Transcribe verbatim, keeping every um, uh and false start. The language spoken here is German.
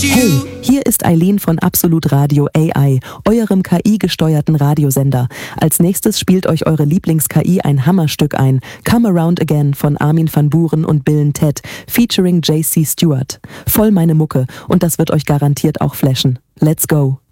Hey, hier ist Eileen von Absolut Radio A I, eurem K I-gesteuerten Radiosender. Als nächstes spielt euch eure Lieblings-K I ein Hammerstück ein. Come Around Again von Armin van Buuren und Bill Ted, featuring J C Stewart. Voll meine Mucke und das wird euch garantiert auch flashen. Let's go!